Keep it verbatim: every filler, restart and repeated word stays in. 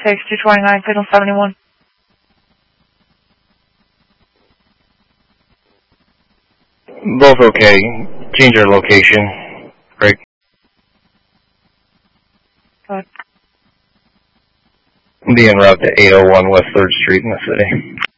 six two twenty-nine, signal seventy-one. Both okay. Change our location. Great. Good. Be en route to eight oh one West third Street in the city.